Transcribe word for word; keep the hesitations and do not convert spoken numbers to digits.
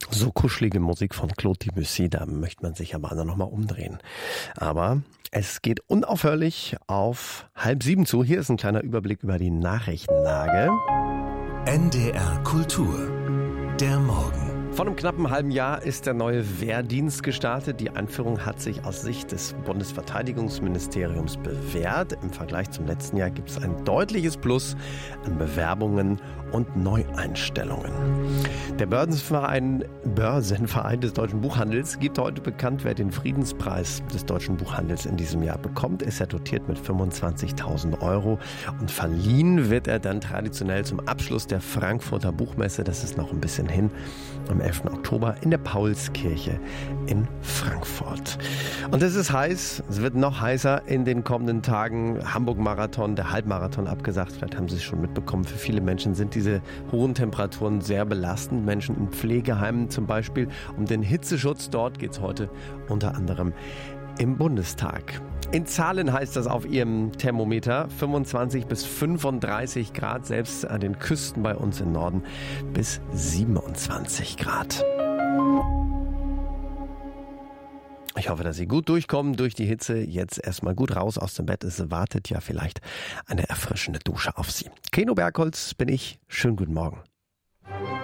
So kuschelige Musik von Claude Debussy, da möchte man sich aber noch mal umdrehen. Aber es geht unaufhörlich auf halb sieben zu. Hier ist ein kleiner Überblick über die Nachrichtenlage. N D R Kultur, der Morgen. Vor einem knappen halben Jahr ist der neue Wehrdienst gestartet. Die Einführung hat sich aus Sicht des Bundesverteidigungsministeriums bewährt. Im Vergleich zum letzten Jahr gibt es ein deutliches Plus an Bewerbungen und Neueinstellungen. Der Börsenverein, Börsenverein des Deutschen Buchhandels gibt heute bekannt, wer den Friedenspreis des Deutschen Buchhandels in diesem Jahr bekommt. Ist er dotiert mit fünfundzwanzigtausend Euro und verliehen wird er dann traditionell zum Abschluss der Frankfurter Buchmesse. Das ist noch ein bisschen hin. Am elften Oktober in der Paulskirche in Frankfurt. Und es ist heiß, es wird noch heißer in den kommenden Tagen. Hamburg-Marathon, der Halbmarathon abgesagt, vielleicht haben Sie es schon mitbekommen. Für viele Menschen sind diese hohen Temperaturen sehr belastend. Menschen in Pflegeheimen zum Beispiel. Um den Hitzeschutz dort geht es heute unter anderem im Bundestag. In Zahlen heißt das auf Ihrem Thermometer fünfundzwanzig bis fünfunddreißig Grad, selbst an den Küsten bei uns im Norden bis siebenundzwanzig Grad. Ich hoffe, dass Sie gut durchkommen durch die Hitze. Jetzt erstmal gut raus aus dem Bett. Es wartet ja vielleicht eine erfrischende Dusche auf Sie. Keno Bergholz bin ich. Schönen guten Morgen.